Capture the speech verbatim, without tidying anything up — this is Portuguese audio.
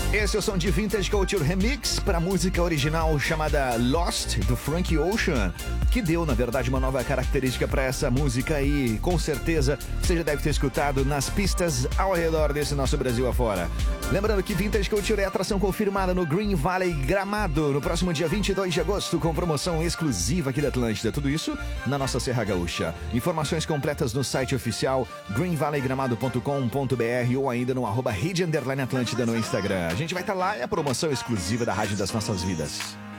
Esse é o som de Vintage Culture Remix para a música original chamada Lost, do Frank Ocean, que deu, na verdade, uma nova característica para essa música e, com certeza, você já deve ter escutado nas pistas ao redor desse nosso Brasil afora. Lembrando que Vintage Culture é atração confirmada no Green Valley Gramado, no próximo dia vinte e dois de agosto, com promoção exclusiva aqui da Atlântida. Tudo isso na nossa Serra Gaúcha. Informações completas no site oficial green valley gramado ponto com ponto b r ou ainda no arroba rede underline Atlântida no Instagram. A gente vai estar lá, é a promoção exclusiva da Rádio das Nossas Vidas.